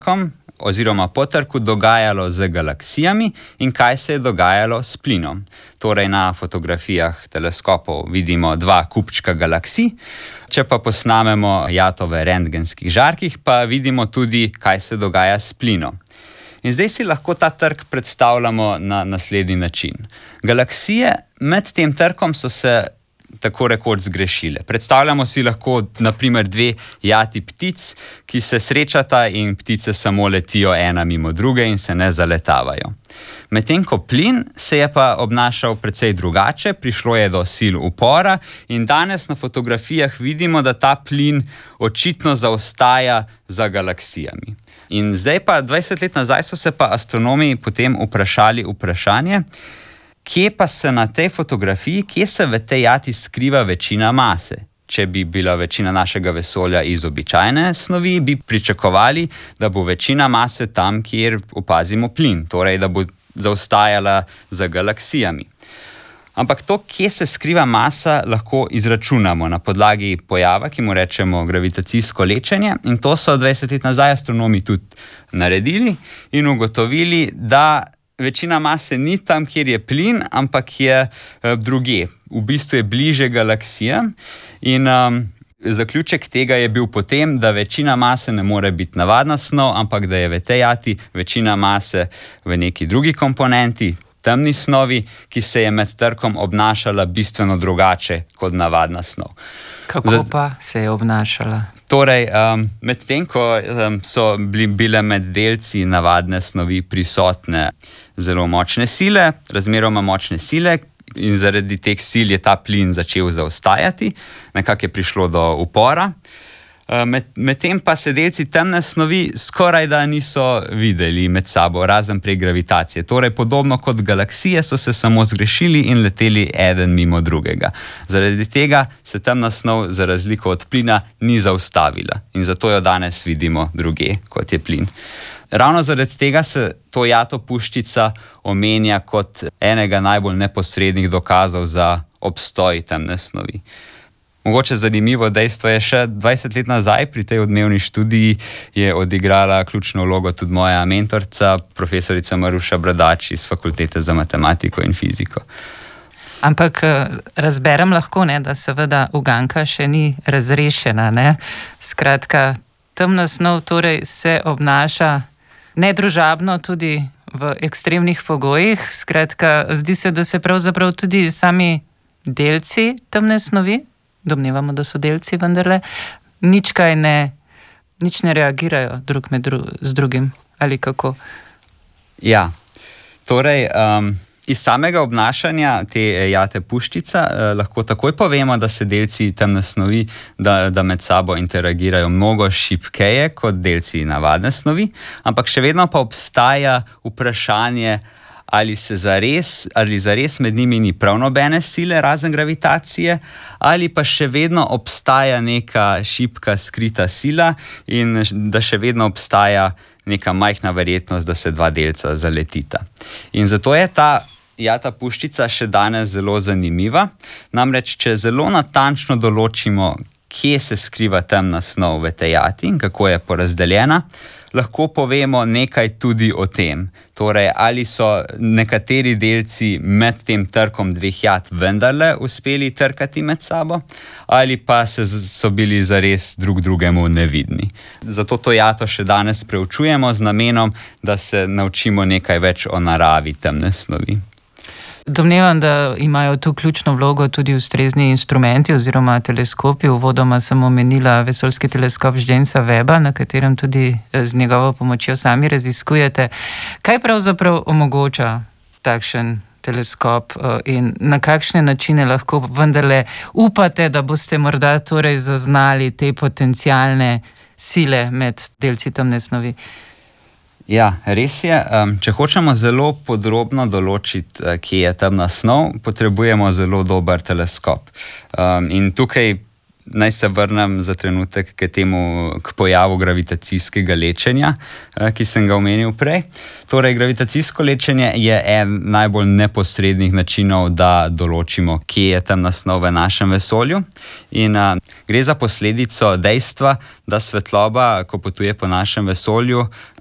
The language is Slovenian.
oziroma po trku dogajalo z galaksijami in kaj se je dogajalo s plinom. Torej na fotografijah teleskopov vidimo dva kupčka galaksij, če pa posnamemo jatove rentgenskih žarkih, pa vidimo tudi, kaj se dogaja s plinom. In zdaj si lahko ta trk predstavljamo na naslednji način. Galaksije med tem trkom so se tako rekoč zgrešile. Predstavljamo si lahko naprimer dve jati ptic, ki se srečata in ptice samo letijo ena mimo druge in se ne zaletavajo. Medtem ko plin se je pa obnašal precej drugače, prišlo je do sil upora in danes na fotografijah vidimo, da ta plin očitno zaostaja za galaksijami. In zdaj pa 20 let nazaj so se pa astronomi potem vprašali vprašanje, kje pa se na tej fotografiji, kje se v tej jati skriva večina mase? Če bi bila večina našega vesolja iz običajne snovi, bi pričakovali, da bo večina mase tam, kjer opazimo plin, torej da bo zaostajala za galaksijami. Ampak to, kje se skriva masa, lahko izračunamo na podlagi pojava, ki mu rečemo gravitacijsko lečenje, in to so 20 let nazaj astronomi tudi naredili in ugotovili, da večina mase ni tam, kjer je plin, ampak je drugje. V bistvu je bliže galaksijam in zaključek tega je bil potem, da večina mase ne more biti navadna snov, ampak da je v tej jati večina mase v neki drugi komponenti, temni snovi, ki se je med trkom obnašala bistveno drugače kot navadna snov. Kako pa se je obnašala? Torej, medtem ko so bile med delci navadne snovi prisotne zelo močne sile, razmeroma močne sile, in zaradi teh sil je ta plin začel zaostajati, nekako je prišlo do upora. Medtem pa se delci temne snovi skoraj da niso videli med sabo, razen prek gravitacije. Torej, podobno kot galaksije so se samo zgrešili in leteli eden mimo drugega. Zaradi tega se temna snov za razliko od plina ni zaustavila in zato jo danes vidimo drugje, kot je plin. Ravno zaradi tega se to jato puščica omenja kot enega najbolj neposrednih dokazov za obstoj temne snovi. Mogoče zanimivo dejstvo je še 20 let nazaj pri tej odmevni študiji je odigrala ključno vlogo tudi moja mentorica, profesorica Maruša Bradač iz Fakultete za matematiko in fiziko. Ampak razberem lahko, da seveda uganka še ni razrešena. Skratka, temna snov torej se obnaša nedružabno tudi v ekstremnih pogojih. Skratka, zdi se, da se pravzaprav tudi sami delci temne snovi, domnevamo, da so delci vendarle, nič ne reagirajo drug z drugim, ali kako? Ja, torej iz samega obnašanja te jate puščica lahko takoj povemo, da se delci temne snovi, da med sabo interagirajo mnogo šibkeje kot delci navadne snovi, ampak še vedno pa obstaja vprašanje, ali zares med njimi ni prav nobene sile razen gravitacije, ali pa še vedno obstaja neka šibka skrita sila in da še vedno obstaja neka majhna verjetnost, da se dva delca zaletita. In zato je ta jata puščica še danes zelo zanimiva. Namreč, če zelo natančno določimo, kje se skriva temna snov v tej jati in kako je porazdeljena, lahko povemo nekaj tudi o tem. Torej, ali so nekateri delci med tem trkom dveh jat vendarle uspeli trkati med sabo, ali pa so bili zares drug drugemu nevidni. Zato to jato še danes preučujemo z namenom, da se naučimo nekaj več o naravi temne snovi. Domnevam, da imajo tu ključno vlogo tudi ustrezni instrumenti oziroma teleskopi. Uvodoma sem omenila vesoljski teleskop Jamesa Webba, na katerem tudi z njegovo pomočjo sami raziskujete. Kaj pravzaprav omogoča takšen teleskop in na kakšne načine lahko vendarle upate, da boste morda torej zaznali te potencialne sile med delci temne snovi? Ja, res je. Če hočemo zelo podrobno določiti, kje je temna snov, potrebujemo zelo dober teleskop. In tukaj Naj se vrnem za trenutek k pojavu gravitacijskega lečenja, ki sem ga omenil prej. Torej, gravitacijsko lečenje je eden najbolj neposrednih načinov, da določimo, kje je temna snov v našem vesolju. In gre za posledico dejstva, da svetloba, ko potuje po našem vesolju,